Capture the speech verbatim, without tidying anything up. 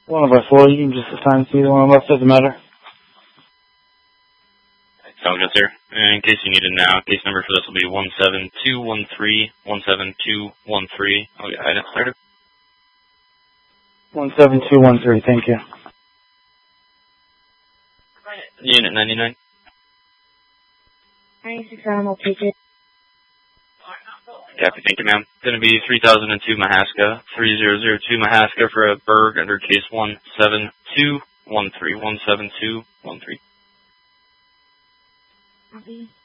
One of us will. You can just assign to either one of us. Doesn't matter. Sounds good, sir. And in case you need it now, case number for this will be one seven two one three, one seven two one three. Oh, yeah, I didn't start it. one seven two one three, thank you. Unit ninety-nine. ninety-six, I'll take it. Copy, thank you, ma'am. It's going to be three thousand two Mahaska, three thousand two Mahaska for a Berg under case one seven two one three, one seven two one three. Copy.